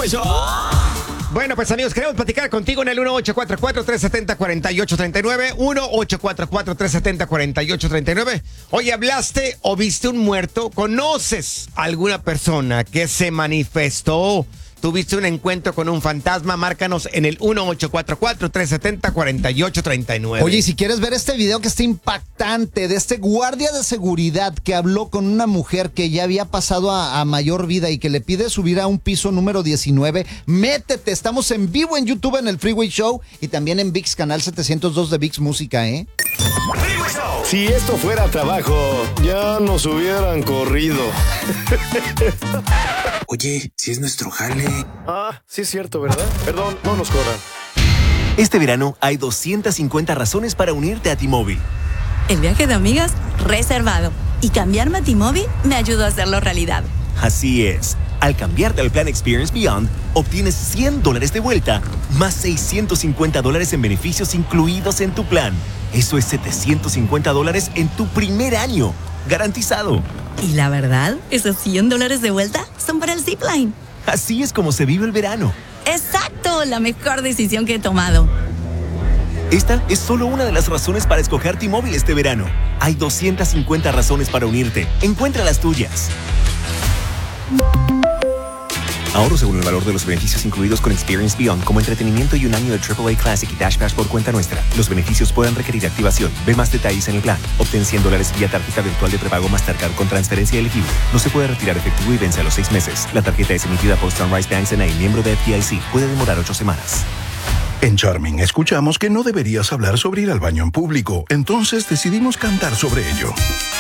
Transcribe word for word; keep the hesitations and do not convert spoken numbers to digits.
Freeway Show. Bueno, pues amigos, queremos platicar contigo en el uno ocho cuatro cuatro, tres siete cero, cuatro ocho tres nueve. uno ocho cuatro cuatro, tres siete cero, cuatro ocho tres nueve. Oye, ¿hablaste o viste un muerto? ¿Conoces a alguna persona que se manifestó? ¿Tuviste un encuentro con un fantasma? Márcanos en el uno ocho cuatro cuatro, tres siete cero, cuatro ocho tres nueve. Oye, y si quieres ver este video que está impactante de este guardia de seguridad que habló con una mujer que ya había pasado a, a mayor vida y que le pide subir a un piso número diecinueve, métete, estamos en vivo en YouTube en el Freeway Show y también en ViX, canal setecientos dos de ViX Música, ¿eh? Si esto fuera trabajo, ya nos hubieran corrido. Oye, si es nuestro jale. Ah, sí es cierto, ¿verdad? Perdón, no nos corran. Este verano hay doscientas cincuenta razones para unirte a T-Mobile. El viaje de amigas reservado. Y cambiarme a T-Mobile me ayudó a hacerlo realidad. Así es. Al cambiarte al plan Experience Beyond, obtienes cien dólares de vuelta, más seiscientos cincuenta dólares en beneficios incluidos en tu plan. Eso es setecientos cincuenta dólares en tu primer año. Garantizado. Y la verdad, esos cien dólares de vuelta son para el Zipline. Así es como se vive el verano. ¡Exacto! La mejor decisión que he tomado. Esta es solo una de las razones para escoger T-Mobile este verano. Hay doscientas cincuenta razones para unirte. Encuentra las tuyas. Ahorro según el valor de los beneficios incluidos con Experience Beyond, como entretenimiento y un año de triple A Classic y Dash Pass por cuenta nuestra. Los beneficios pueden requerir activación. Ve más detalles en el plan. Obtén cien dólares vía tarjeta virtual de prepago Mastercard con transferencia elegible. No se puede retirar efectivo y vence a los seis meses. La tarjeta es emitida por Sunrise Banks N A, miembro de F D I C. Puede demorar ocho semanas. En Charming escuchamos que no deberías hablar sobre ir al baño en público, entonces decidimos cantar sobre ello.